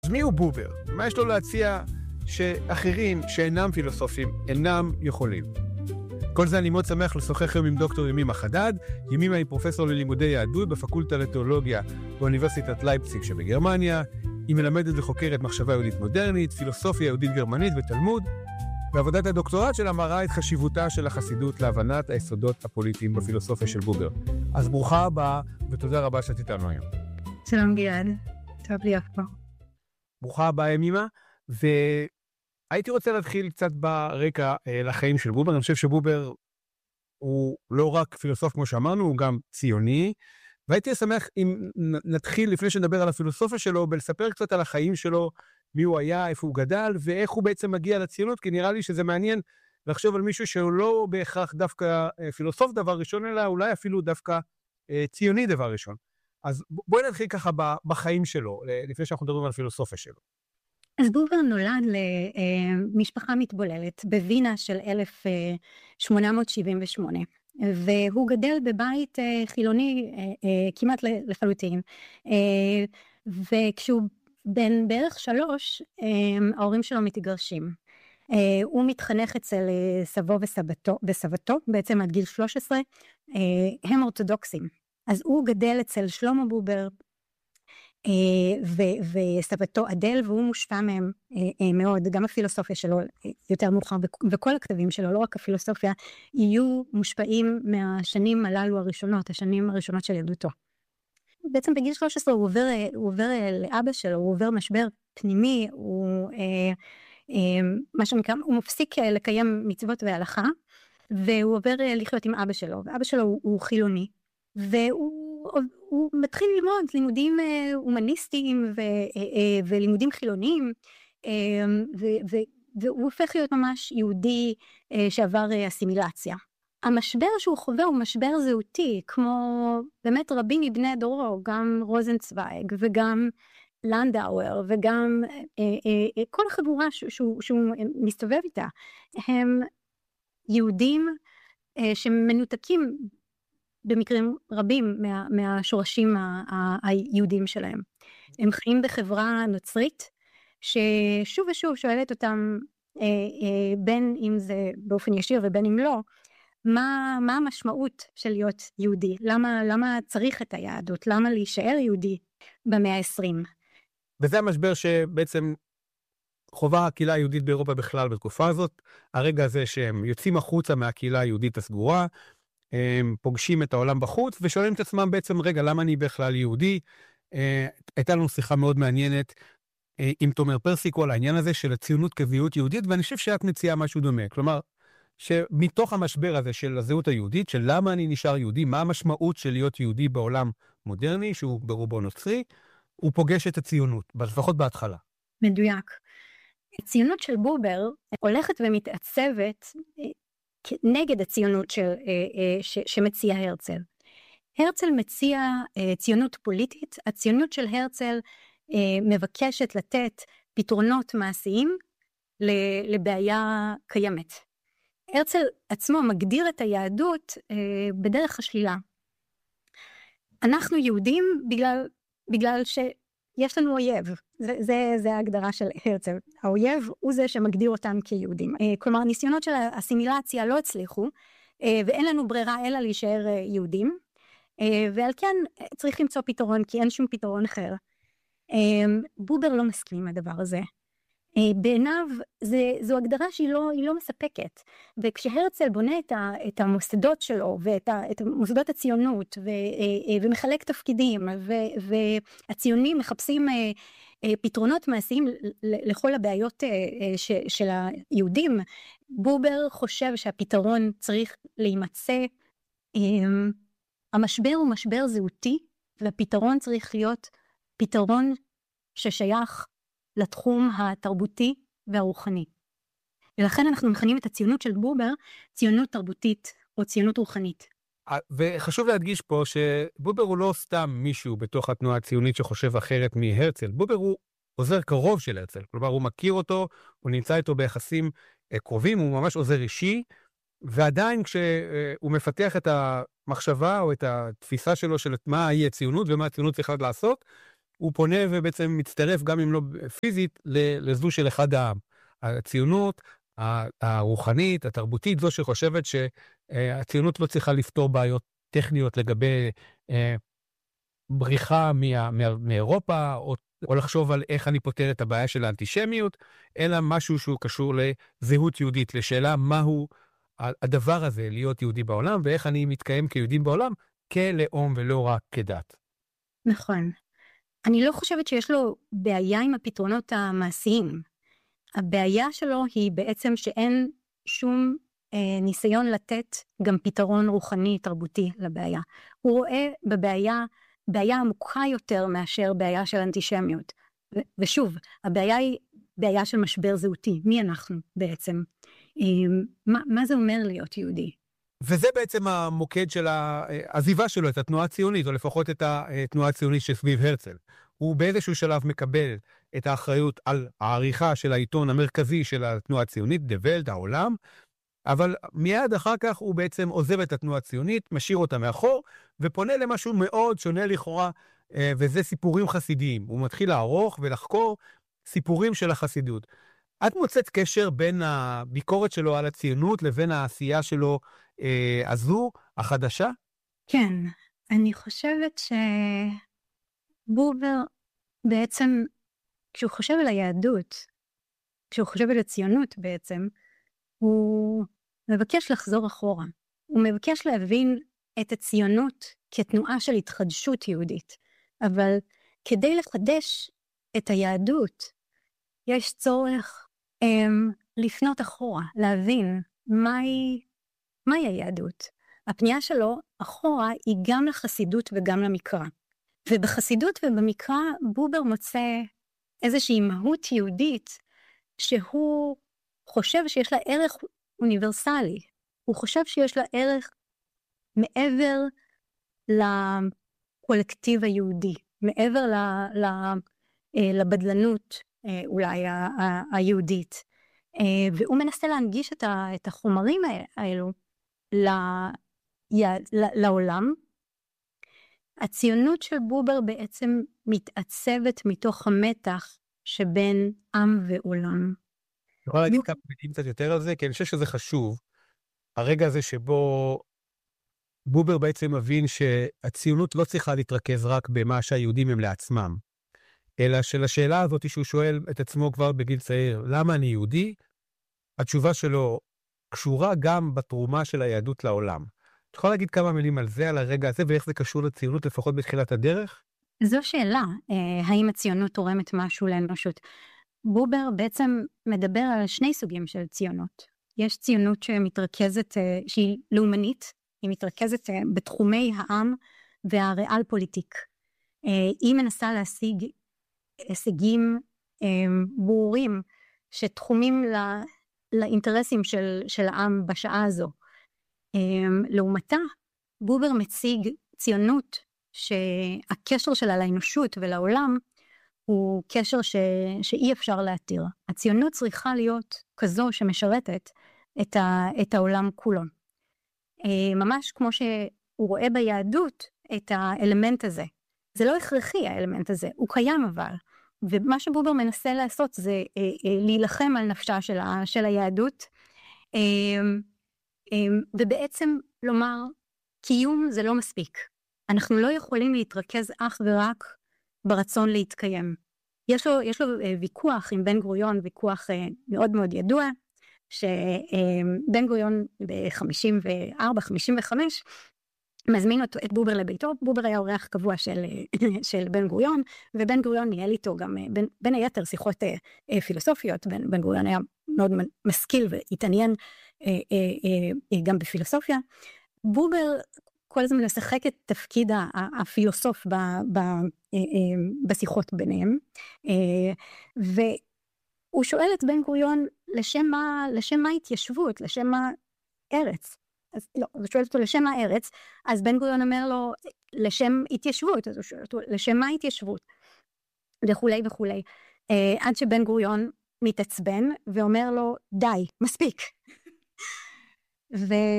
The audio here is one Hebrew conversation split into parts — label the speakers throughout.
Speaker 1: מי הוא בובר? מה יש לו להציע שאחרים שאינם פילוסופים אינם יכולים? כל זה אני מאוד שמח לשוחח היום עם דוקטור ימימה חדד. ימימה היא פרופסור ללימודי יהדות בפקולטה לתיאולוגיה באוניברסיטת לייפציג שבגרמניה. היא מלמדת וחוקרת מחשבה יהודית מודרנית, פילוסופיה יהודית גרמנית ותלמוד. בעבודת הדוקטורט שלה מראה את חשיבותה של החסידות להבנת היסודות הפוליטיים בפילוסופיה של בובר. אז ברוכה הבאה ותודה רבה שאת איתנו היום.
Speaker 2: שלום גלעד, טוב להיות פה.
Speaker 1: ברוכה הבאה ימימה, והייתי רוצה להתחיל קצת ברקע לחיים של בובר. אני חושב שבובר הוא לא רק פילוסוף כמו שאמרנו, הוא גם ציוני, והייתי שמח אם נתחיל לפני שנדבר על הפילוסופיה שלו, בלספר קצת על החיים שלו, מי הוא היה, איפה הוא גדל, ואיך הוא בעצם מגיע לציונות, כי נראה לי שזה מעניין לחשוב על מישהו שהוא לא בהכרח דווקא פילוסוף דבר ראשון, אלא אולי אפילו דווקא ציוני דבר ראשון. אז בואי נתחיל ככה בחיים שלו, לפני שאנחנו מדברים על הפילוסופיה שלו.
Speaker 2: אז בובר נולד למשפחה מתבוללת בווינה של 1878, והוא גדל בבית חילוני כמעט לחלוטין, וכשהוא בן בערך 3, ההורים שלו מתגרשים. הוא מתחנך אצל סבו וסבתו, בעצם עד גיל 13, הם אורתודוקסים. אז הוא גדל אצל שלמה בובר וסבתו אדל, והוא מושפע מהם מאוד. גם הפילוסופיה שלו יותר מאוחר, וכל הכתבים שלו, לא רק הפילוסופיה, יהיו מושפעים מהשנים הללו הראשונות, השנים הראשונות של ילדותו. בעצם בגיל 13 הוא עובר לאבא שלו, הוא עובר משבר פנימי, מה שנקרא, הוא מפסיק לקיים מצוות והלכה, והוא עובר לחיות עם אבא שלו, ואבא שלו הוא חילוני, והוא מתחיל ללמוד לימודים הומניסטיים ולימודים חילוניים, והוא הופך להיות ממש יהודי שעבר אסימילציה. המשבר שהוא חווה הוא משבר זהותי, כמו באמת רבים מבני דורו, גם רוזנצוויג וגם לנדאואר וגם כל החבורה שהוא מסתובב איתה, הם יהודים שמנותקים במקרים רבים מהשורשים היהודים שלהם. הם חיים בחברה נוצרית ששוב ושוב שואלת אותם, בין אם זה באופן ישיר ובין אם לא, מה המשמעות של להיות יהודי? למה צריך את היהדות? למה להישאר יהודי במאה ה-20?
Speaker 1: וזה המשבר שבעצם חובה הקהילה היהודית באירופה בכלל בתקופה הזאת. הרגע הזה שהם יוצאים החוצה מהקהילה היהודית הסגורה, הם פוגשים את העולם בחוץ ושואלים את עצמם בעצם, רגע, למה אני בכלל יהודי? הייתה לנו שיחה מאוד מעניינת עם תומר פרסיקו על העניין הזה של הציונות כזהות יהודית, ואני חושב שאת מציעה משהו דומה. כלומר, שמתוך המשבר הזה של הזהות היהודית, של למה אני נשאר יהודי, מה המשמעות של להיות יהודי בעולם מודרני, שהוא ברובו נוצרי, הוא פוגש את הציונות, לפחות בהתחלה.
Speaker 2: מדויק. הציונות של בובר הולכת ומתעצבת נגד הציונות שמציע הרצל. הרצל מציע ציונות פוליטית, הציונות של הרצל מבקשת לתת פתרונות מעשיים לבעיה קיימת. הרצל עצמו מגדיר את היהדות בדרך השלילה. אנחנו יהודים בגלל שיש לנו אויב. זה ההגדרה של הרצל. האויב הוא זה שמגדיר אותם כיהודים. כלומר, ניסיונות של האסימילציה לא הצליחו, ואין לנו ברירה אלא להישאר יהודים, ועל כן צריך למצוא פתרון, כי אין שום פתרון אחר. בובר לא מסכים עם הדבר הזה. בעיניו זו הגדרה שהיא לא מספקת, וכשהרצל בונה את המוסדות שלו ואת מוסדות הציונות ומחלק תפקידים והציונים מחפשים פתרונות מעשיים לכל הבעיות של היהודים, בובר חושב שהפתרון צריך להימצא. המשבר הוא משבר זהותי, והפתרון צריך להיות פתרון ששייך לתחום התרבותי והרוחני. ולכן אנחנו מכנים את הציונות של בובר ציונות תרבותית או ציונות רוחנית.
Speaker 1: וחשוב להדגיש פה שבובר הוא לא סתם מישהו בתוך התנועה הציונית שחושב אחרת מהרצל. בובר הוא עוזר קרוב של הרצל, כלומר הוא מכיר אותו, הוא נמצא איתו ביחסים קרובים, הוא ממש עוזר אישי, ועדיין כשהוא מפתח את המחשבה או את התפיסה שלו של מה היא הציונות ומה הציונות צריכה לעשות, הוא פונה ובעצם מצטרף גם אם לא פיזית לזו של אחד העם. הציונות הרוחנית, התרבותית, זו שחושבת שהציונות לא צריכה לפתור בעיות טכניות לגבי בריחה מאירופה, או לחשוב על איך אני פותר את הבעיה של האנטישמיות, אלא משהו שהוא קשור לזהות יהודית, לשאלה מהו הדבר הזה, להיות יהודי בעולם, ואיך אני מתקיים כיהודי בעולם, כלאום ולא רק כדת.
Speaker 2: נכון. אני לא חושבת שיש לו בעיה עם הפתרונות המעשיים. הבעיה שלו היא בעצם שאין שום ניסיון לתת גם פתרון רוחני, תרבותי לבעיה. הוא רואה בבעיה בעיה עמוקה יותר מאשר בעיה של אנטישמיות. ושוב, הבעיה היא בעיה של משבר זהותי. מי אנחנו בעצם? מה זה אומר להיות יהודי?
Speaker 1: וזה בעצם המוקד של העזיבה שלו, את התנועה הציונית, או לפחות את התנועה הציונית שסביב הרצל. הוא באיזשהו שלב מקבל את האחריות על העריכה של העיתון המרכזי של התנועה הציונית, דה ולט, העולם, אבל מיד אחר כך הוא בעצם עוזב את התנועה הציונית, משאיר אותה מאחור, ופונה למשהו מאוד שונה לכאורה, וזה סיפורים חסידיים. הוא מתחיל לערוך ולחקור סיפורים של החסידות. את מוצאת קשר בין הביקורת שלו על הציונות לבין העשייה שלו הזו, החדשה?
Speaker 2: כן, אני חושבת שבובר בעצם, כשהוא חושב על היהדות, כשהוא חושב על הציונות בעצם, הוא מבקש לחזור אחורה. הוא מבקש להבין את הציונות כתנועה של התחדשות יהודית. אבל כדי לחדש את היהדות, יש צורך לפנות אחורה, להבין מהי היהדות. הפנייה שלו אחורה היא גם לחסידות וגם למקרא. ובחסידות ובמקרא בובר מוצא איזושהי מהות יהודית שהוא חושב שיש לה ערך אוניברסלי. הוא חושב שיש לה ערך מעבר לקולקטיב היהודי, מעבר לבדלנות אולי היהודית. והוא מנסה להנגיש את החומרים האלו לעולם. הציונות של בובר בעצם מתעצבת מתוך המתח שבין עם ועולם.
Speaker 1: אני יכול להגיד כמה מילים קצת יותר על זה, כי אני חושב שזה חשוב. הרגע הזה שבו בובר בעצם מבין שהציונות לא צריכה להתרכז רק במה שהיהודים הם לעצמם, אלא שלשאלה הזאת שהוא שואל את עצמו כבר בגיל צעיר, למה אני יהודי? התשובה שלו קשורה גם בתרומה של היהדות לעולם. את יכולה להגיד כמה מילים על זה, על הרגע הזה, ואיך זה קשור לציונות, לפחות בתחילת הדרך?
Speaker 2: זו שאלה, האם הציונות תורמת משהו לאנושות? בובר בעצם מדבר על שני סוגים של ציונות. יש ציונות שמתרכזת, שהיא לאומנית, היא מתרכזת בתחומי העם והריאל פוליטיק. היא מנסה להשיג הישגים ברורים שתחומים לאינטרסים של העם בשעה הזו. לעומתה, בובר מציג ציונות שהקשר שלה לאנושות ולעולם הוא קשר שאי אפשר להתיר. הציונות צריכה להיות כזו שמשרתת את העולם כולו. ממש כמו שהוא רואה ביהדות את האלמנט הזה. זה לא הכרחי האלמנט הזה, הוא קיים אבל. ומה שבובר מנסה לעשות זה להילחם על נפשה של היהדות, ובעצם לומר, קיום זה לא מספיק. אנחנו לא יכולים להתרכז אך ורק ברצון להתקיים. יש לו ויכוח עם בן גוריון, ויכוח מאוד מאוד ידוע, שבן גוריון ב-54-55 מזמין את בובר לביתו. בובר היה אורח קבוע של בן גוריון, ובן גוריון ניהל איתו גם בין היתר שיחות פילוסופיות. בן גוריון היה מאוד משכיל והתעניין גם בפילוסופיה. בובר כל הזמן לשחק את תפקיד הפילוסוף בשיחות ביניהם, והוא שואל את בן גוריון לשם מה התיישבות, לשם מה ארץ. אז לא, הוא שואל אותו לשם מה ארץ, אז בן גוריון אומר לו לשם התיישבות, אז הוא שואל אותו לשם מה התיישבות, וכולי וכולי, עד שבן גוריון מתעצבן ואומר לו די, מספיק.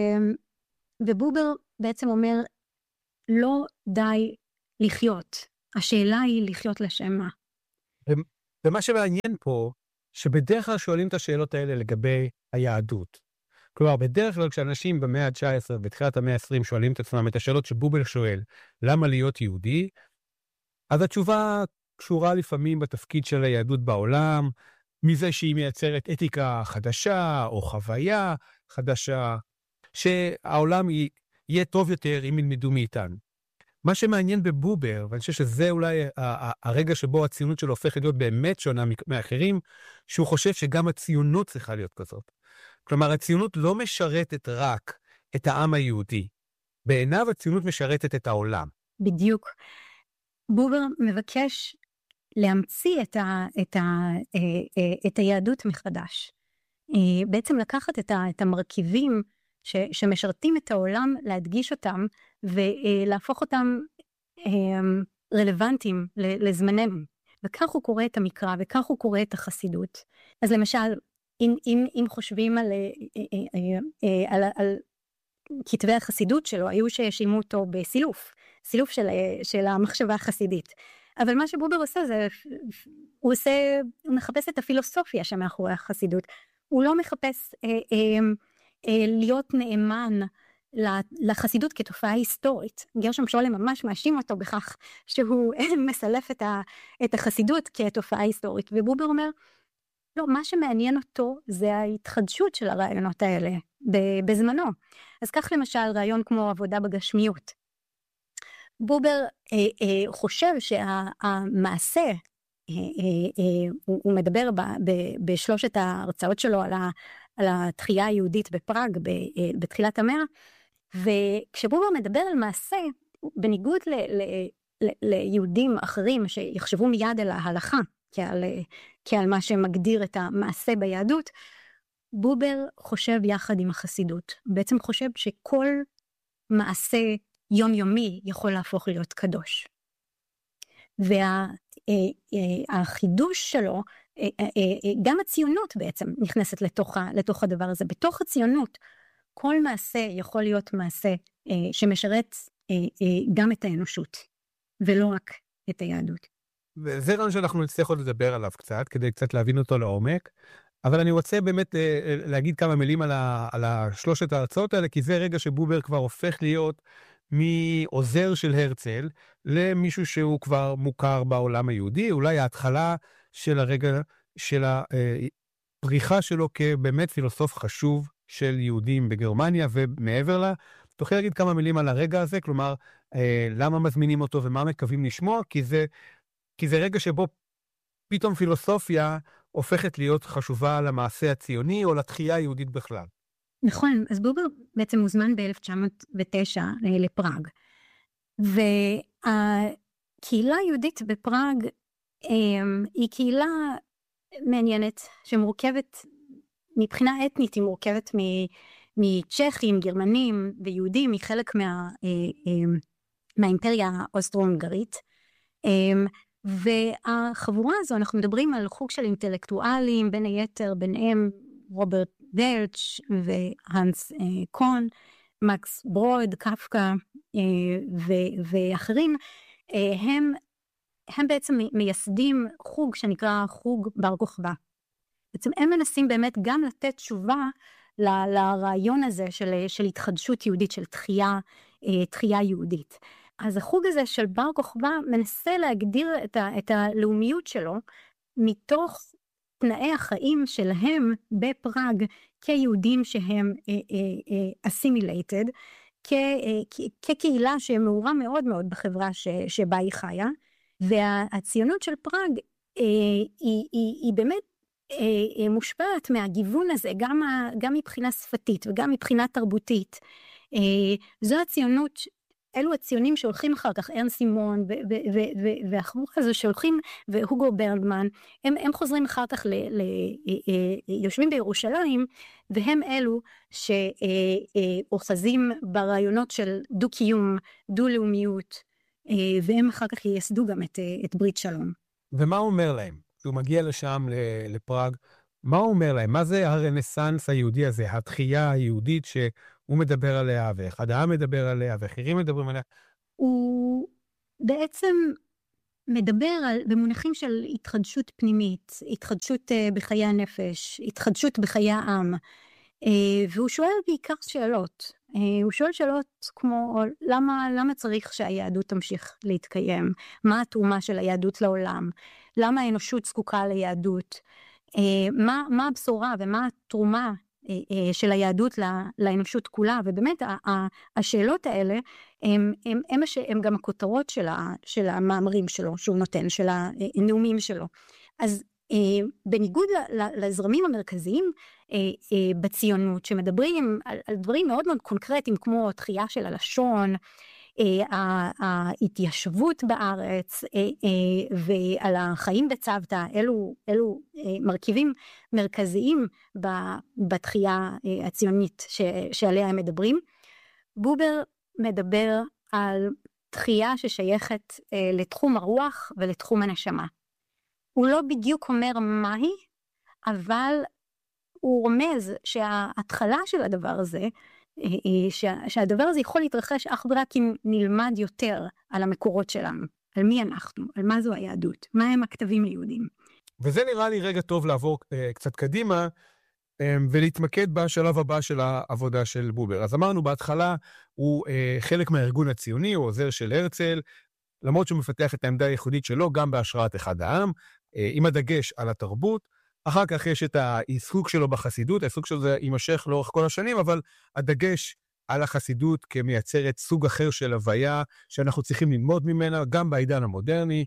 Speaker 2: ובובר בעצם אומר, לא די לחיות, השאלה היא לחיות לשם מה.
Speaker 1: ומה שמעניין פה, שבדרך כלל שואלים את השאלות האלה לגבי היהדות. כלומר, בדרך כלל כשאנשים במאה ה-19 בתחילת המאה ה-20 שואלים את עצמם את השאלות שבובר שואל, למה להיות יהודי? אז התשובה קשורה לפעמים בתפקיד של היהדות בעולם, מזה שהיא מייצרת אתיקה חדשה או חוויה חדשה, שהעולם יהיה טוב יותר אם ילמדו מאיתנו. מה שמעניין בבובר, ואני חושב שזה אולי הרגע שבו הציונות שלו הופכת להיות באמת שונה מאחרים, שהוא חושב שגם הציונות צריכה להיות כזאת. כלומר, הציונות לא משרתת רק את העם היהודי. בעיניו הציונות משרתת את העולם.
Speaker 2: בדיוק. בובר מבקש להמציא את היהדות מחדש. בעצם לקחת את המרכיבים שמשרתים את העולם, להדגיש אותם ולהפוך אותם רלוונטיים לזמננו. וכך הוא קורא את המקרא, וכך הוא קורא את החסידות. אז למשל, אם חושבים על כתבי החסידות שלו, היו שהאשימו אותו בסילוף, סילוף של המחשבה החסידית. אבל מה שבובר עושה זה, הוא מחפש את הפילוסופיה שמאחורי החסידות. הוא לא מחפש להיות נאמן לחסידות כתופעה היסטורית. גרשום שולם ממש מאשים אותו בכך שהוא מסלף את החסידות כתופעה היסטורית. ובובר אומר, לא, מה שמעניין אותו זה ההתחדשות של הרעיונות האלה בזמנו. אז כך למשל רעיון כמו עבודה בגשמיות. בובר חושב שהמעשה, הוא מדבר בשלושת ההרצאות שלו על התחייה היהודית בפראג בתחילת המאה, וכשבובר מדבר על מעשה, בניגוד ליהודים אחרים שיחשבו מיד על ההלכה, כעל מה שמגדיר את המעשה ביהדות, בובר חושב יחד עם החסידות. בעצם חושב שכל מעשה יומיומי יכול להפוך להיות קדוש. והחידוש שלו, גם הציונות בעצם נכנסת לתוך הדבר הזה. בתוך הציונות, כל מעשה יכול להיות מעשה שמשרת גם את האנושות, ולא רק את היהדות.
Speaker 1: וזה רעיון שאנחנו נצטרך עוד לדבר עליו קצת, כדי קצת להבין אותו לעומק. אבל אני רוצה באמת להגיד כמה מילים על שלושת ההרצאות האלה, כי זה רגע שבובר כבר הופך להיות מעוזר של הרצל למישהו שהוא כבר מוכר בעולם היהודי, אולי ההתחלה של הרגע של הפריחה שלו כבאמת פילוסוף חשוב של יהודים בגרמניה ומעבר לה. תוכל להגיד כמה מילים על הרגע הזה, כלומר, למה מזמינים אותו ומה מקווים לשמוע, כי זה רגע שבו פתאום פילוסופיה הופכת להיות חשובה למעשה הציוני או לתחייה היהודית בכלל.
Speaker 2: נכון, אז בובר בעצם מוזמן ב-1909 לפראג, והקהילה היהודית בפראג היא קהילה מעניינת, שמורכבת, מבחינה אתנית היא מורכבת מצ'כים, גרמנים ויהודים, היא חלק מהאימפריה האוסטרו-הונגרית, והחבורה הזו, אנחנו מדברים על חוג של אינטלקטואלים, בין היתר, ביניהם רוברט דלץ' והנס קון, מקס ברוד, קפקא ואחרים, הם בעצם מייסדים חוג שנקרא חוג בר כוכבא. בעצם הם מנסים באמת גם לתת תשובה לרעיון הזה של התחדשות יהודית, של תחייה יהודית. אז החוג הזה של בר כוכבא מנסה להגדיר את הלאומיות שלו מתוך תנאי החיים שלהם בפראג כיהודים שהם assimilated, כקהילה שמעורה מאוד מאוד בחברה שבה היא חיה, והציונות של פראג היא באמת מושפעת מהגיוון הזה, גם מבחינה שפתית וגם מבחינה תרבותית. זו הציונות, אלו הציונים שהולכים אחר כך, ארנסט סימון והחבורה הזו שהולכים, והוגו ברגמן, הם חוזרים אחר כך, יושבים בירושלים, והם אלו שאוחזים ברעיונות של דו-קיום, דו-לאומיות, והם אחר כך ייסדו גם את ברית שלום.
Speaker 1: ומה הוא אומר להם? כשהוא מגיע לשם, לפראג, מה הוא אומר להם? מה זה הרנסנס היהודי הזה, התחייה היהודית שהוא מדבר עליה, ואחד העם מדבר עליה, ואחרים מדברים עליה?
Speaker 2: הוא בעצם מדבר במונחים של התחדשות פנימית, התחדשות בחיי הנפש, התחדשות בחיי העם, והוא שואל בעיקר שאלות. הוא שואל שאלות כמו למה צריך שהיהדות תמשיך להתקיים? מה התרומה של היהדות לעולם? למה האנושות זקוקה ליהדות? מה הבשורה ומה התרומה של היהדות לאנושות כולה? ובאמת השאלות האלה הם גם הכותרות של המאמרים שלו שהוא נותן, של הנאומים שלו. אז בניגוד לזרמים המרכזיים בציונות שמדברים על דברים מאוד מאוד קונקרטיים כמו תחייה של הלשון, ההתיישבות בארץ ועל החיים בצוותא, אלו מרכיבים מרכזיים בתחייה הציונית שעליה הם מדברים. בובר מדבר על תחייה ששייכת לתחום הרוח ולתחום הנשמה. הוא לא בדיוק אומר מהי, אבל הוא רומז שההתחלה של הדבר הזה, שהדבר הזה יכול להתרחש אך ורק אם נלמד יותר על המקורות שלנו, על מי אנחנו, על מה זו היהדות, מה הם הכתבים ליהודים.
Speaker 1: וזה נראה לי רגע טוב לעבור קצת קדימה, ולהתמקד בשלב הבא של העבודה של בובר. אז אמרנו בהתחלה, הוא חלק מהארגון הציוני, הוא עוזר של הרצל, למרות שהוא מפתח את העמדה הייחודית שלו, גם בהשראת אחד העם, עם הדגש על התרבות. אחר כך יש את העיסוק שלו בחסידות, העיסוק שלו זה יימשך לאורך כל השנים, אבל הדגש על החסידות כמייצרת סוג אחר של הוויה, שאנחנו צריכים ללמוד ממנה, גם בעידן המודרני,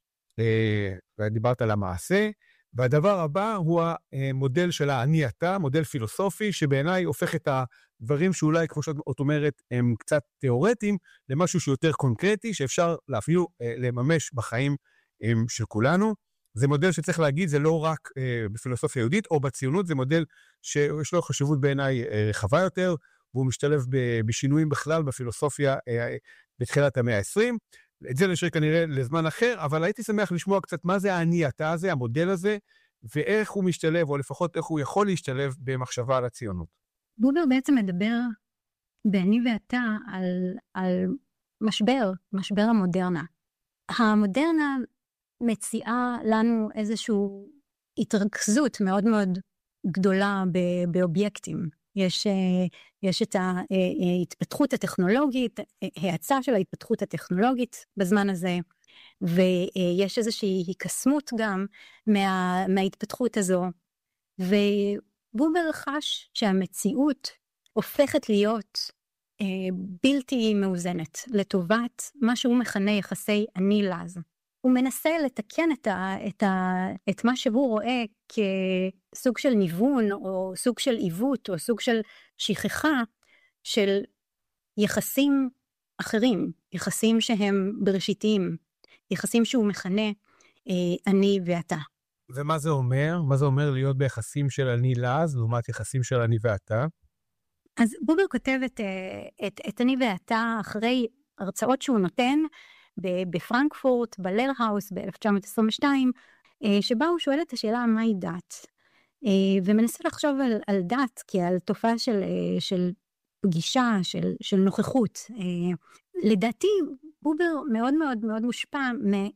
Speaker 1: ודיברת על המעשה. והדבר הבא הוא המודל של האני אתה, מודל פילוסופי, שבעיניי הופך את הדברים שאולי, כמו שאת אומרת, הם קצת תיאורטיים, למשהו שיותר קונקרטי, שאפשר אפילו לממש בחיים של כולנו. זה מודל שצריך להגיד, זה לא רק בפילוסופיה יהודית או בציונות, זה מודל שיש לו חשיבות בעיניי רחבה יותר, והוא משתלב בשינויים בכלל בפילוסופיה בתחילת המאה ה-20. את זה נשאר כנראה לזמן אחר, אבל הייתי שמח לשמוע קצת מה זה האני אתה הזה, המודל הזה, ואיך הוא משתלב, או לפחות איך הוא יכול להשתלב במחשבה על הציונות.
Speaker 2: בובר בעצם מדבר באני ואתה על משבר המודרנה. המודרנה מציעה לנו איזושהי התרכזות מאוד מאוד גדולה באובייקטים. יש את ההתפתחות הטכנולוגית, ההאצה של ההתפתחות הטכנולוגית בזמן הזה, ויש איזושהי היקסמות גם מההתפתחות הזו, ובובר חש שהמציאות הופכת להיות בלתי מאוזנת, לטובת מה שהוא מכנה יחסי אני לז. הוא מנסה לתקן את מה שהוא רואה כסוג של ניוון, או סוג של עיוות, או סוג של שכחה של יחסים אחרים, יחסים שהם בראשיתיים, יחסים שהוא מכנה אני ואתה.
Speaker 1: ומה זה אומר? מה זה אומר להיות ביחסים של אני לז, לעומת יחסים של אני ואתה?
Speaker 2: אז בובר כותב את אני ואתה אחרי הרצאות שהוא נותן, בפרנקפורט, בלרהאוס ב-1922, שבה הוא שואל את השאלה מהי דת, ומנסה לחשוב על דת כעל תופעה של פגישה, של נוכחות. לדעתי בובר מאוד מאוד מאוד מושפע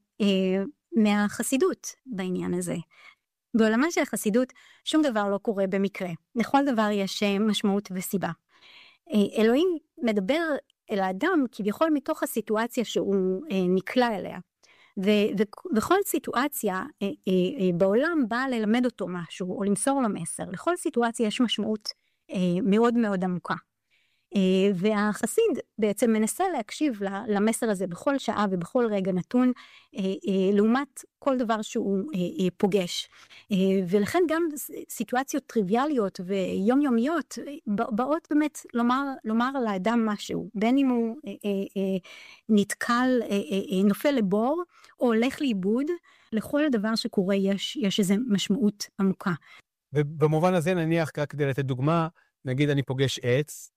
Speaker 2: מהחסידות בעניין הזה. בעולמה של החסידות שום דבר לא קורה במקרה, לכל דבר יש משמעות וסיבה. אלוהים מדבר אל האדם כביכול מתוך הסיטואציה שהוא נקלע אליה, וכל סיטואציה בעולם באה ללמד אותו משהו או למסור לו מסר. לכל סיטואציה יש משמעות מאוד מאוד עמוקה, והחסיד בעצם מנסה להקשיב למסר הזה בכל שעה ובכל רגע נתון, לעומת כל דבר שהוא פוגש. ולכן גם סיטואציות טריוויאליות ויומיומיות באות באמת לומר לאדם משהו, בין אם הוא נתקל, נופל לבור או הולך לאיבוד, לכל דבר שקורה יש איזו משמעות עמוקה.
Speaker 1: ובמובן הזה נניח, כדי לתת דוגמה, נגיד אני פוגש עץ,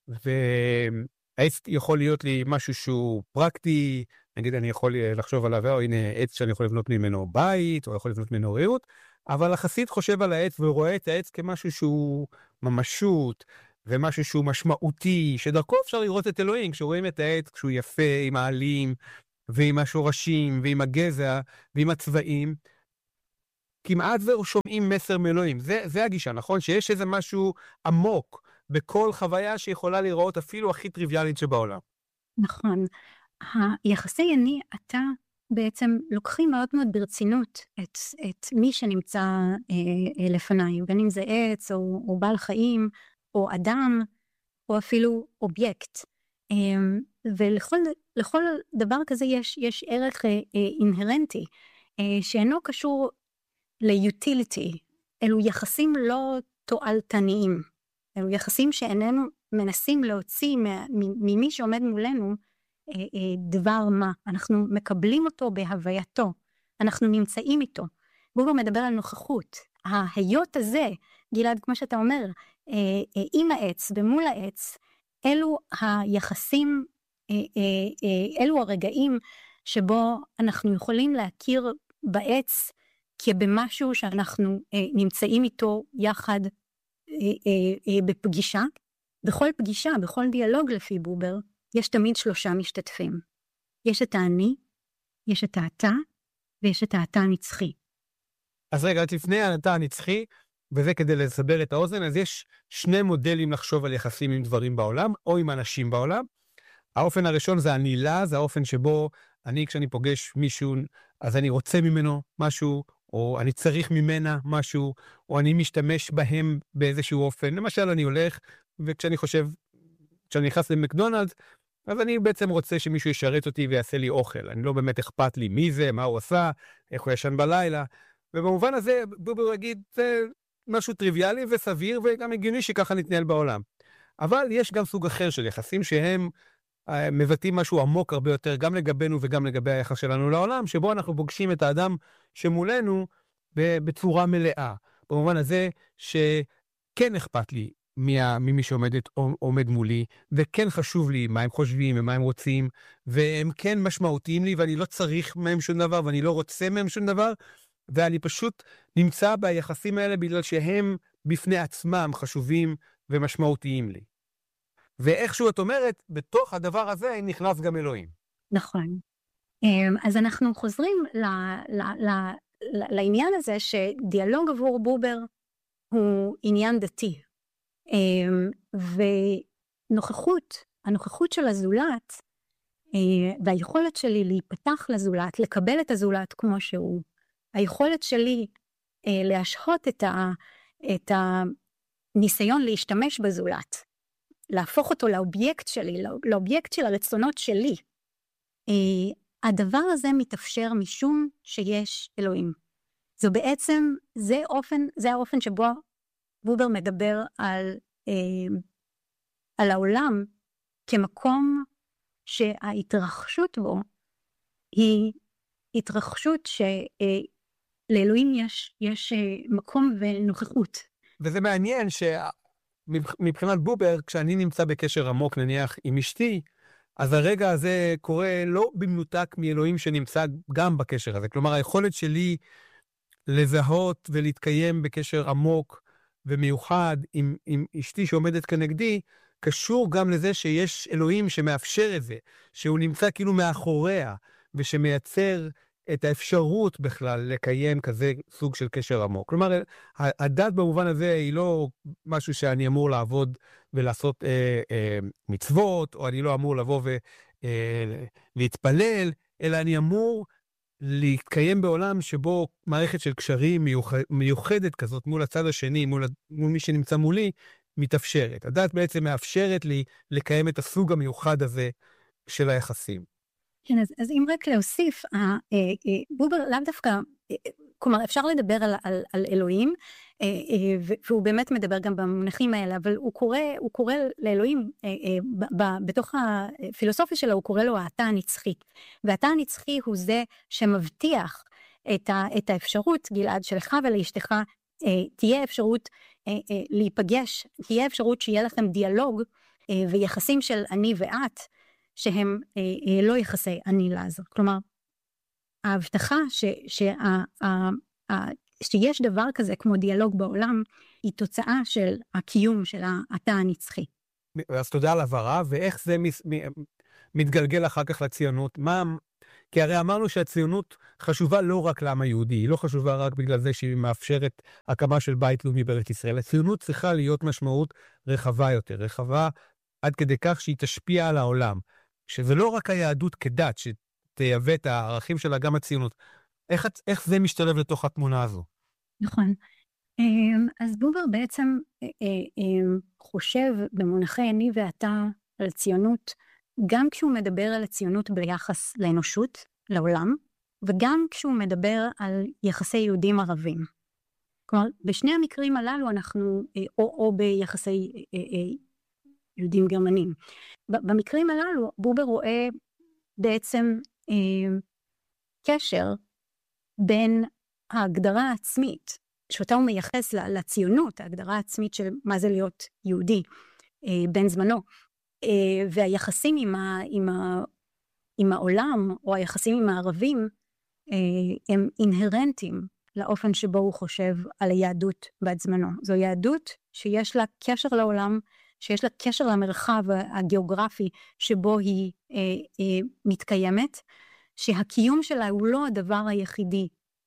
Speaker 1: והעץ יכול להיות לי משהו שהוא פרקטי, נגיד אני יכול לחשוב עליו, או הנה עץ שאני יכול לבנות ממנו בית, או יכול לבנות ממנו ריהוט, אבל החסיד חושב על העץ ורואה את העץ כמשהו שהוא ממשות, ומשהו שהוא משמעותי, שדרכו אפשר לראות את אלוהים, כשרואים את העץ, כשהוא יפה, עם העלים, ועם השורשים, ועם הגזע, ועם הצבעים, כמעט ושומעים מסר מאלוהים. זה הגישה, נכון? שיש איזה משהו עמוק בכל חוויה שיכולה לראות אפילו הכי טריוויאלית שבעולם.
Speaker 2: נכון. היחסי אני, אתה בעצם לוקחים מאוד מאוד ברצינות את מי שנמצא לפניי, בין אם זה עץ או בעל חיים, או אדם, או אפילו אובייקט. ולכל דבר כזה יש ערך אינהרנטי, שאינו קשור ליוטיליטי. אלו יחסים לא תועלתניים. אלו יחסים שאיננו מנסים להוציא ממי שעומד מולנו דבר מה. אנחנו מקבלים אותו בהווייתו. אנחנו נמצאים איתו. בובר מדבר על נוכחות. ההיות הזה, גלעד, כמו שאתה אומר, עם העץ ומול העץ, אלו היחסים, אלו הרגעים שבו אנחנו יכולים להכיר בעץ כבמשהו שאנחנו נמצאים איתו יחד בפגישה. בכל פגישה, בכל דיאלוג לפי בובר, יש תמיד 3 משתתפים. יש את האני, יש את האתה, ויש את האתה הנצחי.
Speaker 1: אז רגע, לפני האתה הנצחי, וזה כדי לסבר את האוזן, אז יש 2 מודלים לחשוב על יחסים עם דברים בעולם, או עם אנשים בעולם. האופן הראשון זה הנילה, זה האופן שבו כשאני פוגש מישהו, אז אני רוצה ממנו משהו, או אני צריך ממנה משהו, או אני משתמש בהם באיזשהו אופן. למשל, אני הולך, וכשאני נכנס למקדונלדס, אז אני בעצם רוצה שמישהו ישרת אותי ויעשה לי אוכל. אני לא באמת אכפת לי מי זה, מה הוא עשה, איך הוא ישן בלילה. ובמובן הזה, בובר יגיד, זה משהו טריוויאלי וסביר, וגם הגיוני שככה נתנהל בעולם. אבל יש גם סוג אחר של יחסים שהם מבטאים משהו עמוק הרבה יותר, גם לגבינו וגם לגבי היחס שלנו לעולם, שבו אנחנו פוגשים את האדם שמולנו בצורה מלאה. במובן הזה שכן אכפת לי ממי שעומד מולי, וכן חשוב לי מה הם חושבים ומה הם רוצים, והם כן משמעותיים לי, ואני לא צריך מהם שום דבר, ואני לא רוצה מהם שום דבר, ואני פשוט נמצא ביחסים האלה בגלל שהם בפני עצמם חשובים ומשמעותיים לי. ואיכשהו את אומרת, בתוך הדבר הזה נכנס גם אלוהים.
Speaker 2: נכון. אז אנחנו חוזרים לעניין הזה שדיאלוג עבור בובר הוא עניין דתי. הנוכחות של הזולת, והיכולת שלי להיפתח לזולת, לקבל את הזולת כמו שהוא, היכולת שלי להשהות את הניסיון להשתמש בזולת, להפוך אותו לאובייקט שלי, לאובייקט של הרצונות שלי, הדבר הזה מתאפשר משום שיש אלוהים. זה האופן שבו בובר מדבר על העולם כמקום שההתרחשות בו היא התרחשות שלאלוהים יש מקום ונוכחות.
Speaker 1: וזה מעניין שמבחינת בובר, כשאני נמצא בקשר עמוק נניח עם אשתי, אז הרגע הזה קורה לא במנותק מאלוהים שנמצא גם בקשר הזה. כלומר, היכולת שלי לזהות ולהתקיים בקשר עמוק ומיוחד עם אשתי שעומדת כנגדי, קשור גם לזה שיש אלוהים שמאפשר את זה, שהוא נמצא כאילו מאחוריה, ושמייצר את האפשרות בכלל לקיים כזה סוג של קשר עמוק. כלומר, הדת במובן הזה היא לא משהו שאני אמור לעבוד ולעשות מצוות, או אני לא אמור לבוא ולהתפלל, אלא אני אמור להתקיים בעולם שבו מערכת של קשרים מיוחדת כזאת מול הצד השני, מול מי שנמצא מולי, מתאפשרת. הדת בעצם מאפשרת לי לקיים את הסוג המיוחד הזה של היחסים.
Speaker 2: כן, אז אם רק להוסיף, בובר לאו דווקא, כלומר אפשר לדבר על אלוהים, והוא באמת מדבר גם במונחים האלה, אבל הוא קורא לאלוהים, בתוך הפילוסופיה שלו, הוא קורא לו האתה הנצחי. והאתה הנצחי הוא זה שמבטיח את האפשרות, גלעד, שלך ולאשתך, תהיה אפשרות להיפגש, תהיה אפשרות שיהיה לכם דיאלוג, ויחסים של אני ואת, שהם לא יחסי אני לעזר. כלומר, ההבטחה שיש דבר כזה כמו דיאלוג בעולם, היא תוצאה של הקיום של האתה הנצחי.
Speaker 1: אז תודה על הבהרה, ואיך זה מתגלגל אחר כך לציונות? כי הרי אמרנו שהציונות חשובה לא רק לעם היהודי, היא לא חשובה רק בגלל זה שהיא מאפשרת הקמה של בית לאומי בארץ ישראל. הציונות צריכה להיות משמעות רחבה יותר, רחבה עד כדי כך שהיא תשפיע על העולם. שזה לא רק היהדות כדת שתייבא את הערכים שלה, גם הציונות. איך זה משתלב לתוך התמונה הזו?
Speaker 2: נכון. אז בובר בעצם חושב במונחי אני ואתה על ציונות, גם כשהוא מדבר על הציונות ביחס לאנושות, לעולם, וגם כשהוא מדבר על יחסי יהודים ערבים. כלומר, בשני המקרים הללו אנחנו, או ביחסי יהודים גרמנים. במקרים הללו בובר רואה בעצם קשר בין ההגדרה העצמית, שאותה הוא מייחס לציונות, ההגדרה העצמית של מה זה להיות יהודי בן זמנו, והיחסים עם העולם, או היחסים עם הערבים, הם אינהרנטיים לאופן שבו הוא חושב על היהדות בת זמנו. זו יהדות שיש לה קשר לעולם, שיש לה קשר למרחב הגיאוגרפי שבו היא מתקיימת, שהקיום שלה הוא לא הדבר היחידי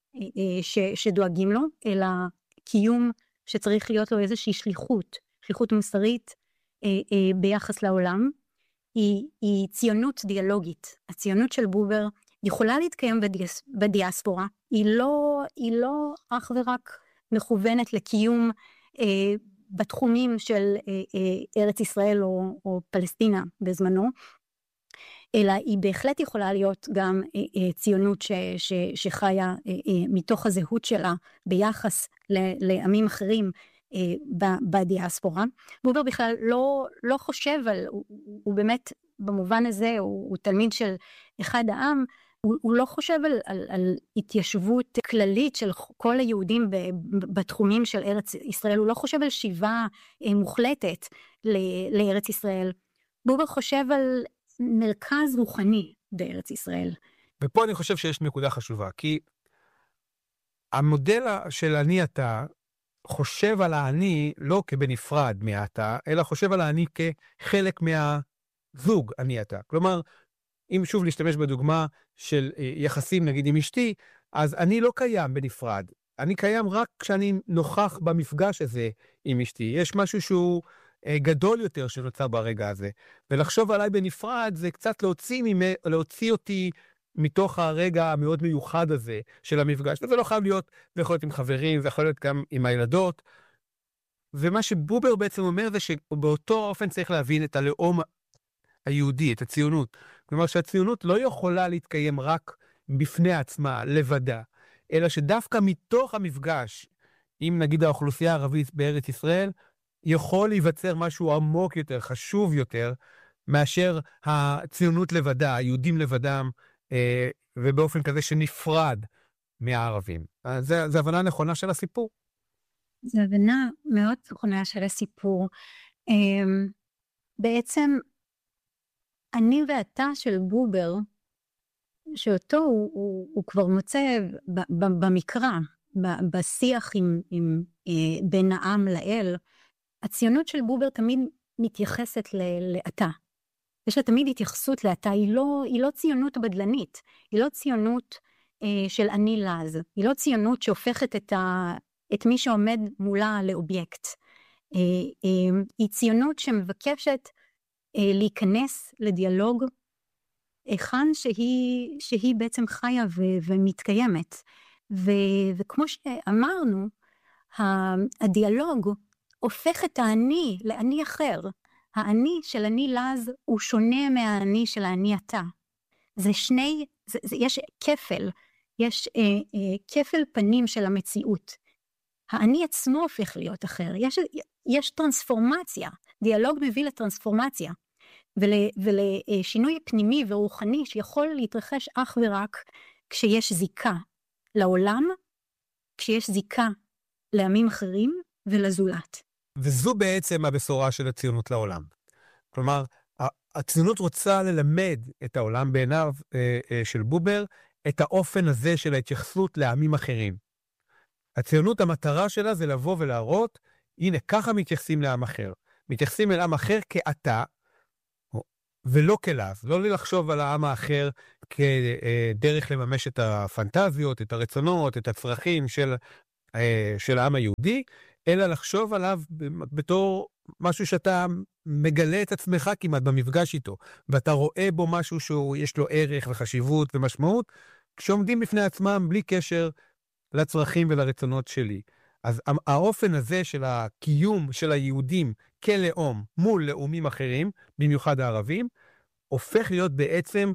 Speaker 2: שדואגים לו, אלא קיום שצריך להיות לו איזושהי שליחות מוסרית ביחס לעולם. היא ציונות דיאלוגית. הציונות של בובר יכולה להתקיים בדיאספורה, היא לא אך ורק מכוונת לקיום בתחומים של ארץ ישראל או פלסטינה בזמנו, אלא היא בהחלט יכולה להיות גם ציונות שחיה מתוך הזהות שלה ביחס לעמים אחרים בדיאספורה. בובר בכלל לא חושב הוא באמת במובן הזה, הוא תלמיד של אחד העם, הוא לא חושב על התיישבות כללית של כל היהודים בתחומים של ארץ ישראל, הוא לא חושב על שיבה מוחלטת לארץ ישראל. בובר חושב על מרכז רוחני בארץ ישראל.
Speaker 1: ופה אני חושב שיש נקודה חשובה, כי המודל של אני אתה חושב על האני לא כבנפרד מהאתה, אלא חושב על האני כחלק מהזוג אני אתה. כלומר, אם שוב להשתמש בדוגמה של יחסים נגיד עם אשתי, אז אני לא קיים בנפרד. אני קיים רק כשאני נוכח במפגש הזה עם אשתי. יש משהו שהוא גדול יותר שנוצר ברגע הזה. ולחשוב עליי בנפרד זה קצת להוציא אותי מתוך הרגע המאוד מיוחד הזה של המפגש. וזה לא חייב להיות, זה יכול להיות עם חברים, זה יכול להיות גם עם הילדות. ומה שבובר בעצם אומר זה שבאותו אופן צריך להבין את הלאום היהודי, את הציונות. כלומר שהציונות לא יכולה להתקיים רק בפני עצמה, לבדה, אלא שדווקא מתוך המפגש, אם נגיד האוכלוסייה הערבית בארץ ישראל, יכול להיווצר משהו עמוק יותר, חשוב יותר, מאשר הציונות לבדה, היהודים לבדם, ובאופן כזה שנפרד מהערבים. זו הבנה נכונה של הסיפור.
Speaker 2: זו הבנה מאוד נכונה של הסיפור. בעצם, אני ואתה של בובר, שאותו הוא כבר מוצא במקרא, בשיח בין העם לאל, הציונות של בובר תמיד מתייחסת לאתה. יש לה תמיד התייחסות לאתה, היא לא ציונות בדלנית, היא לא ציונות של אני לז, היא לא ציונות שהופכת את מי שעומד מולה לאובייקט. היא ציונות שמבקשת להיכנס לדיאלוג היכן שהיא בעצם חיה ומתקיימת. וכמו שאמרנו, הדיאלוג הופך את האני לאני אחר. האני של אני לז הוא שונה מהאני של האני אתה. יש כפל, יש כפל פנים של המציאות. האני עצמו הופך להיות אחר. יש טרנספורמציה. דיאלוג מביא לטרנספורמציה. ולשינוי פנימי ורוחני שיכול להתרחש אך ורק כשיש זיקה לעולם, כשיש זיקה לעמים אחרים ולזולת.
Speaker 1: וזו בעצם הבשורה של הציונות לעולם. כלומר, הציונות רוצה ללמד את העולם בעיניו של בובר, את האופן הזה של ההתייחסות לעמים אחרים. הציונות, המטרה שלה זה לבוא ולהראות, הנה, ככה מתייחסים לעם אחר. מתייחסים אל עם אחר כאתה, ולא כלאו, לא לחשוב על העם האחר כדרך לממש את הפנטזיות, את הרצונות, את הצרכים של העם היהודי, אלא לחשוב עליו בתור משהו שאתה מגלה את עצמך כמעט במפגש איתו, ואתה רואה בו משהו שיש לו ערך וחשיבות ומשמעות, כשעומדים בפני עצמם בלי קשר לצרכים ולרצונות שלי. אז האופן הזה של הקיום של היהודים כלאום מול לאומים אחרים, במיוחד הערבים, הופך להיות בעצם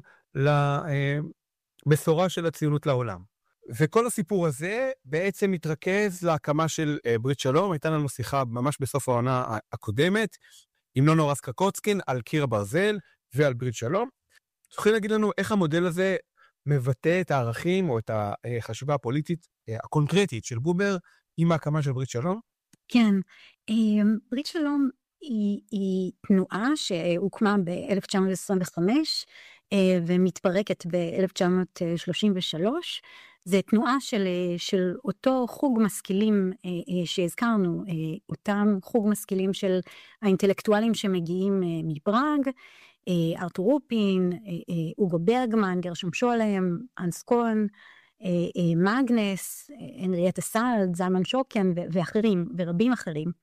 Speaker 1: לבשורה של הציונות לעולם. וכל הסיפור הזה בעצם מתרכז להקמה של ברית שלום. הייתה לנו שיחה ממש בסוף העונה הקודמת, עם נונו רסקה-קוצקין על קיר הברזל ועל ברית שלום. תוכלי להגיד לנו איך המודל הזה מבטא את הערכים או את החשיבה הפוליטית הקונקרטית של בובר עם ההקמה של ברית שלום?
Speaker 2: כן, ברית שלום היא תנועה שהוקמה ב-1925 ומתפרקת ב-1933. זה תנועה של אותו חוג משכילים שהזכרנו, אותם חוג משכילים של האינטלקטואלים שמגיעים מפראג, ארתור רופין, אוגו ברגמן, גרשום שולם, אנס כהן, מאגנס, הנריאטה סלד, זלמן שוקן ואחרים, ורבים אחרים.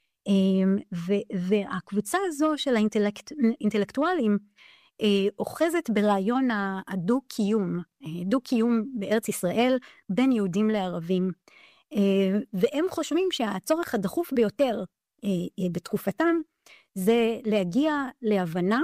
Speaker 2: והקבוצה הזו של האינטלקטואלים אוחזת ברעיון הדו-קיום, דו-קיום בארץ ישראל בין יהודים לערבים, והם חושבים שהצורך הדחוף ביותר בתקופתם זה להגיע להבנה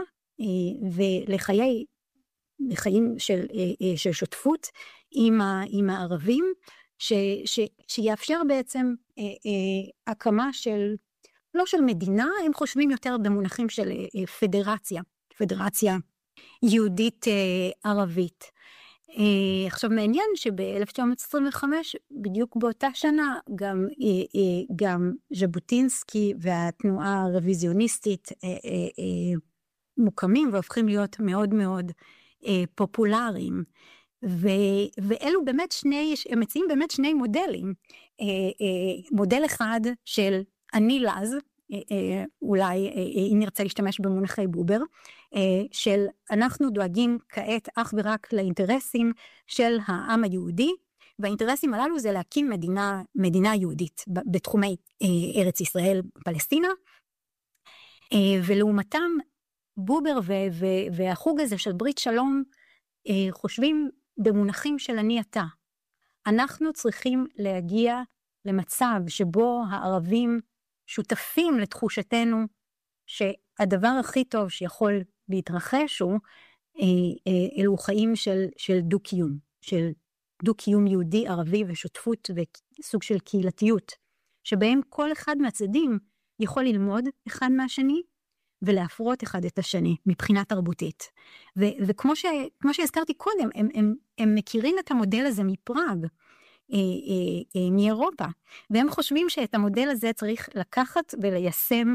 Speaker 2: לחיים של שותפות עם הערבים, שיאפשר בעצם הקמה של, לא של מדינה, הם חושבים יותר במונחים של פדרציה יהודית ערבית. עכשיו מעניין שב-1925, בדיוק באותה שנה, גם ז'בוטינסקי והתנועה הרוויזיוניסטית מוקמים והופכים להיות מאוד מאוד פופולריים. ואלו באמת הם מציעים באמת שני מודלים. מודל אחד של אני לז, אולי אם נרצה להשתמש במונחי בובר, של אנחנו דואגים כעת אך ורק לאינטרסים של העם היהודי, והאינטרסים הללו זה להקים מדינה יהודית בתחומי ארץ ישראל, פלסטינה, ולעומתם בובר והחוג הזה של ברית שלום חושבים במונחים של אני אתה. אנחנו צריכים להגיע למצב שבו הערבים שותפים לתחושתנו שהדבר הכי טוב שיכול להתרחש הוא אלו חיים של דו-קיום, של דו-קיום יהודי ערבי ושותפות וסוג של קהילתיות, שבהם כל אחד מהצדדים יכול ללמוד אחד מהשני ולהפרות אחד את השני מבחינה תרבותית. וכמו שהזכרתי קודם, הם מכירים את המודל הזה מפראג, מאירופה, והם חושבים שאת המודל הזה צריך לקחת וליישם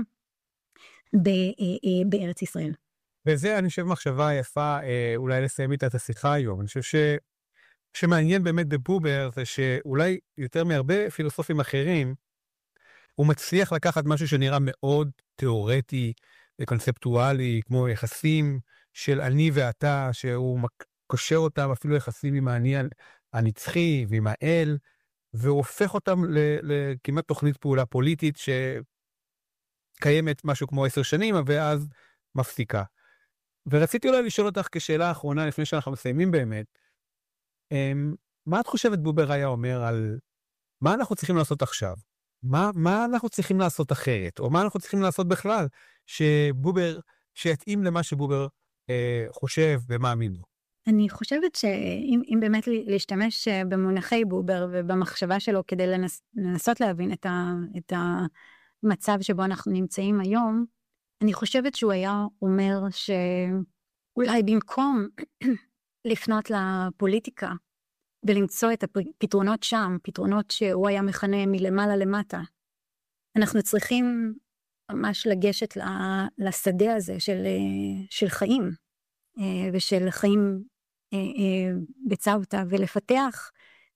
Speaker 2: בארץ ישראל.
Speaker 1: וזה אני חושב מחשבה יפה אולי לסיים איתה את השיחה היום. אני חושב שמעניין באמת בבובר זה שאולי יותר מהרבה פילוסופים אחרים, הוא מצליח לקחת משהו שנראה מאוד תיאורטי וקונספטואלי, כמו יחסים של אני ואתה, שהוא קושר אותם אפילו יחסים עם האני הנצחי ועם האל, והוא הופך אותם לכמעט תוכנית פעולה פוליטית שקיימת משהו כמו 10 שנים, ואז מפסיקה. ורציתי אולי לשאול אותך כשאלה האחרונה, לפני שאנחנו מסיימים באמת, מה את חושבת בובר היה אומר על מה אנחנו צריכים לעשות עכשיו? מה אנחנו צריכים לעשות אחרת? או מה אנחנו צריכים לעשות בכלל שיתאים למה שבובר חושב ומאמין לו?
Speaker 2: אני חושבת שאם באמת להשתמש במונחי בובר ובמחשבה שלו כדי לנסות להבין את המצב שבו אנחנו נמצאים היום, אני חושבת שהוא היה אומר שאולי במקום לפנות לפוליטיקה ולמצוא את הפתרונות שם, פתרונות שהוא היה מכנה מלמעלה למטה, אנחנו צריכים ממש לגשת לשדה הזה של חיים, ושל חיים בצוותא, ולפתח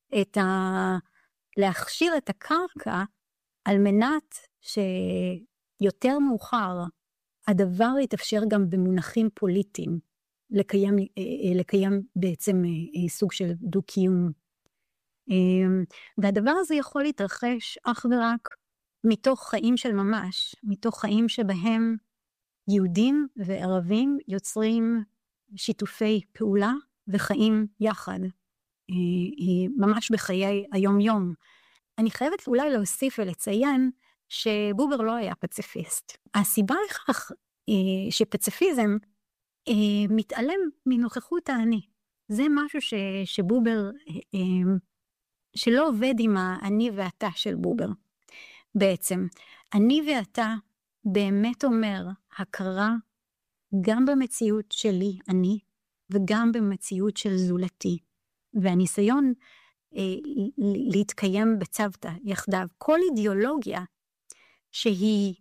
Speaker 2: להכשיר את הקרקע על מנת שיותר מאוחר הדבר יתאפשר גם במונחים פוליטיים, לקיים בעצם סוג של דו-קיום. והדבר הזה יכול להתרחש אך ורק מתוך חיים של ממש, מתוך חיים שבהם יהודים וערבים יוצרים שיתופי פעולה וחיים יחד, ממש בחיי היום-יום. אני חייבת אולי להוסיף ולציין שבובר לא היה פציפיסט. הסיבה לכך שפציפיזם מתעלם מנוכחות האני. זה משהו שבובר, שלא עובד עם האני ואתה של בובר. בעצם, אני ואתה באמת אומר הכרה גם במציאות שלי, אני, וגם במציאות של זולתי. והניסיון להתקיים בצוותא יחדיו. כל אידיאולוגיה שהיא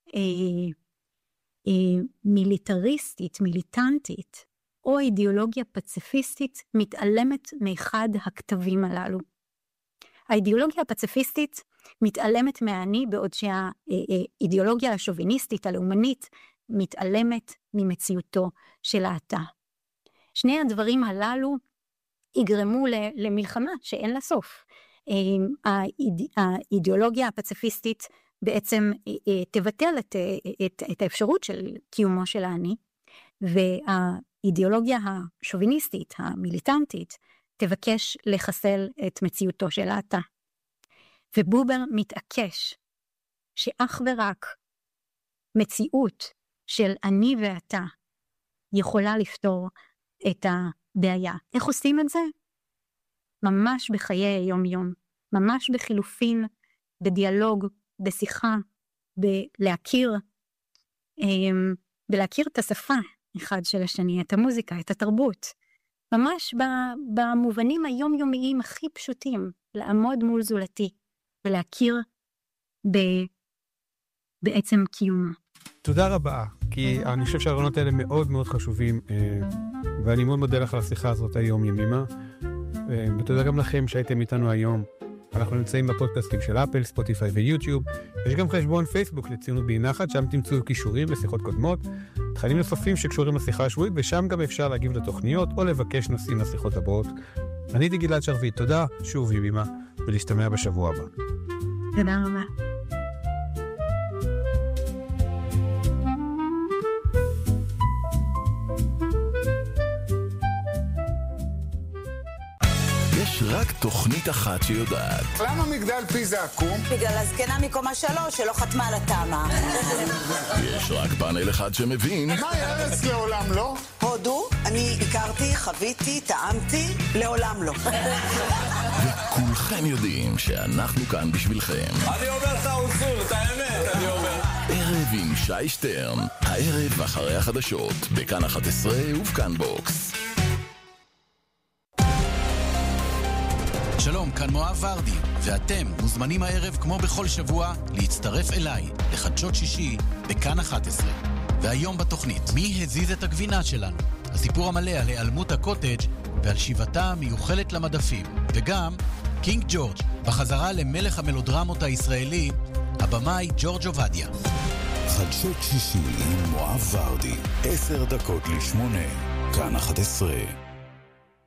Speaker 2: מיליטריסטית, מיליטנטית, או אידיאולוגיה פציפיסטית, מתעלמת מאחד הכתבים הללו. האידיאולוגיה הפציפיסטית מתעלמת מהאני, בעוד שהאידיאולוגיה השוביניסטית, הלאומנית, מתעלמת ממציאותו של האתה. שני הדברים הללו יגרמו למלחמה שאין לה סוף. האידיאולוגיה הפציפיסטית בעצם תבטל את האפשרות של קיומו של האני, והאידיאולוגיה השוביניסטית, המיליטנטית, תבקש לחסל את מציאותו של האתה. ובובר מתעקש שאך ורק מציאות של אני ואתה יכולה לפתור את הבעיה. איך עושים את זה? ממש בחיי היום-יום, ממש בחילופין, בדיאלוג, בשיחה, בלהכיר את השפה אחד של השני, את המוזיקה, את התרבות. ממש במובנים היומיומיים הכי פשוטים, לעמוד מול זולתי, ולהכיר בעצם קיומו.
Speaker 1: תודה רבה, כי אני חושב שהרעיונות האלה מאוד מאוד חשובים, ואני מאוד מודה לך על השיחה הזאת היום ימימה, ותודה גם לכם שהייתם איתנו היום. אנחנו נמצאים בפודקאסטים של אפל, ספוטיפיי ויוטיוב. יש גם חשבון פייסבוק לציונות ביחד, שם תמצאו קישורים לשיחות קודמות, תכנים נוספים שקשורים לשיחה השבועית, ושם גם אפשר להגיב לתוכניות או לבקש נושאים לשיחות הבאות. אני הייתי גלעד שרביט, תודה שוב ימימה, ולהשתמע בשבוע הבא.
Speaker 2: תודה רבה.
Speaker 3: יש רק תוכנית אחת שיודעת.
Speaker 4: למה מגדל פיזה עקום?
Speaker 5: בגלל הזקנה מקומה 3 שלא חתמה על התאמה.
Speaker 3: יש רק פאנל אחד שמבין.
Speaker 4: מה ארץ לעולם לא?
Speaker 5: הודו, אני הכרתי, חוויתי, טעמתי, לעולם לא.
Speaker 3: וכולכם יודעים שאנחנו כאן בשבילכם.
Speaker 6: אני אומר לך אוסול, את האמת, אני אומר.
Speaker 3: ערב עם שי שטרן, הערב אחרי החדשות, בכאן 11 ובכאן בוקס.
Speaker 7: שלום, כאן מואב ורדי, ואתם מוזמנים הערב כמו בכל שבוע להצטרף אליי לחדשות שישי בכאן 11. והיום בתוכנית, מי הזיז את הגבינה שלנו? הסיפור המלא על היעלמות הקוטג' ועל שיבתה המיוחלת למדפים. וגם קינג ג'ורג' בחזרה למלך המלודרמות הישראלי, הבמאי ג'ורג' עובדיה.
Speaker 3: חדשות שישי עם מואב ורדי, 7:50, כאן 11.